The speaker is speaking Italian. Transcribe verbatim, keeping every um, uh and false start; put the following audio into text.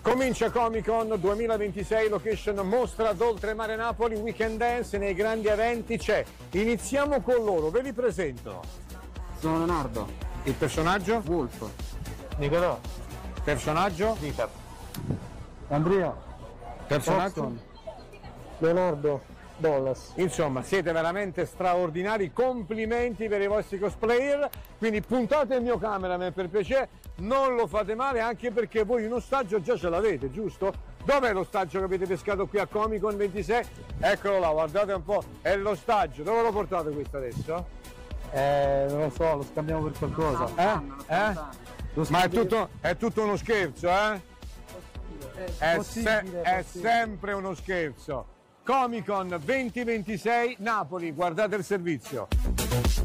Comincia Comic Con duemilaventisei, location Mostra d'Oltremare Napoli, Weekend Dance, nei grandi eventi c'è. Iniziamo con loro, ve li presento. Sono Leonardo. Il personaggio? Wolf. Nicolò. Personaggio? Vita. Andrea. Personaggio? Watson. Leonardo. Dollas. Insomma, siete veramente straordinari, complimenti per i vostri cosplayer, quindi puntate il mio cameraman per piacere, non lo fate male, anche perché voi un ostaggio già ce l'avete, giusto? Dov'è l'ostaggio che avete pescato qui a Comic Con ventisei? Eccolo là, guardate un po', è l'ostaggio, dove lo portate questo adesso? Eh, non lo so, lo scambiamo per qualcosa. Eh? Eh? Ma è tutto, è tutto uno scherzo, eh? È, se- è sempre uno scherzo. Comic Con duemilaventisei Napoli, guardate il servizio.